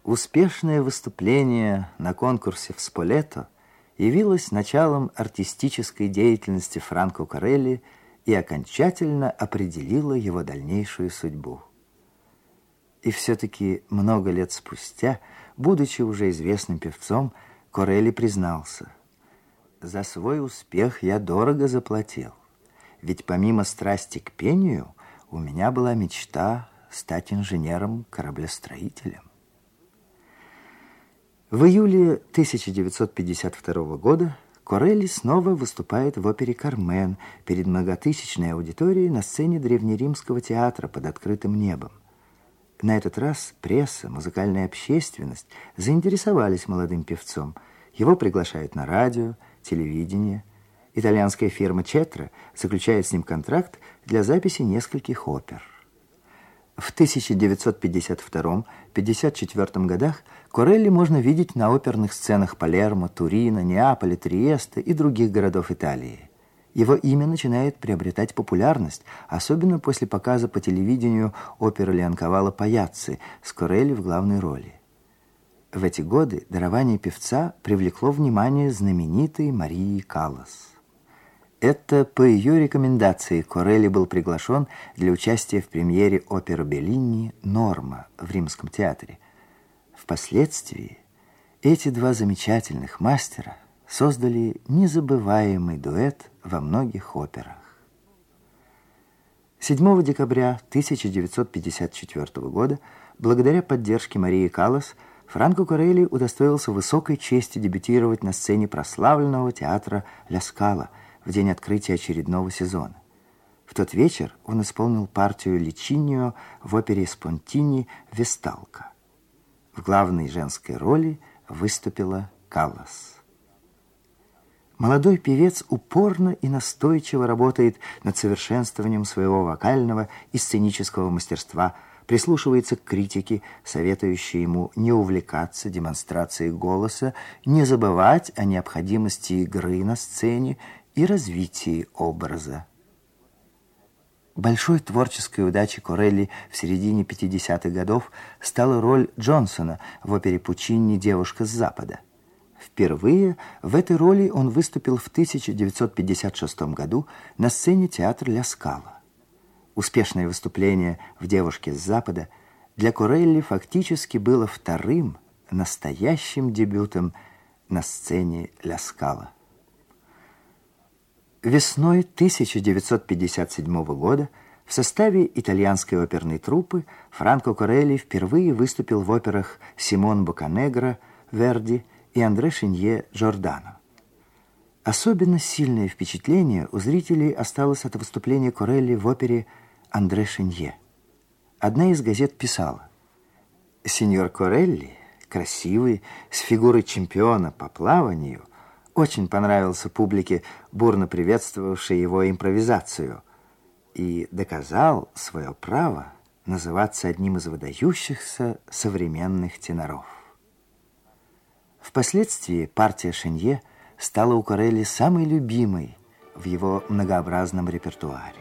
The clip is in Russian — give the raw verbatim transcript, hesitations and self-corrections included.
Успешное выступление на конкурсе в Сполето явилось началом артистической деятельности Франко Корелли и окончательно определило его дальнейшую судьбу. И все-таки много лет спустя, будучи уже известным певцом, Корелли признался: «За свой успех я дорого заплатил, ведь помимо страсти к пению у меня была мечта стать инженером-кораблестроителем». В июле тысяча девятьсот пятьдесят второго года Корелли снова выступает в опере «Кармен» перед многотысячной аудиторией на сцене древнеримского театра под открытым небом. На этот раз пресса, музыкальная общественность заинтересовались молодым певцом. Его приглашают на радио, телевидение. Итальянская фирма «Четра» заключает с ним контракт для записи нескольких опер. В тысяча девятьсот пятьдесят втором — пятьдесят четвёртом годах Корелли можно видеть на оперных сценах Палермо, Турино, Неаполя, Триеста и других городов Италии. Его имя начинает приобретать популярность, особенно после показа по телевидению оперы Леонкавалло «Паяцци» с Корелли в главной роли. В эти годы дарование певца привлекло внимание знаменитой Марии Каллас. Это по ее рекомендации Корелли был приглашен для участия в премьере оперы Беллини «Норма» в Римском театре. Впоследствии эти два замечательных мастера создали незабываемый дуэт во многих операх. седьмого декабря тысяча девятьсот пятьдесят четвёртого года, благодаря поддержке Марии Каллас, Франко Корелли удостоился высокой чести дебютировать на сцене прославленного театра «Ля Скала» в день открытия очередного сезона. В тот вечер он исполнил партию Личиньо в опере Спонтини «Весталка». В главной женской роли выступила Каллас. Молодой певец упорно и настойчиво работает над совершенствованием своего вокального и сценического мастерства, прислушивается к критике, советующей ему не увлекаться демонстрацией голоса, не забывать о необходимости игры на сцене и развитии образа. Большой творческой удачей Корелли в середине пятидесятых годов стала роль Джонсона в опере Пуччини «Девушка с Запада». Впервые в этой роли он выступил в тысяча девятьсот пятьдесят шестом году на сцене театра «Ля Скала». Успешное выступление в «Девушке с Запада» для Корелли фактически было вторым настоящим дебютом на сцене «Ля Скала». Весной тысяча девятьсот пятьдесят седьмого года в составе итальянской оперной труппы Франко Корелли впервые выступил в операх «Симон Бокканегро» Верди и «Андре Шинье» Джордано. Особенно сильное впечатление у зрителей осталось от выступления Корелли в опере «Андре Шинье». Одна из газет писала: «Сеньор Корелли, красивый, с фигурой чемпиона по плаванию, очень понравился публике, бурно приветствовавшей его импровизацию, и доказал свое право называться одним из выдающихся современных теноров». Впоследствии партия Шинье стала у Корелли самой любимой в его многообразном репертуаре.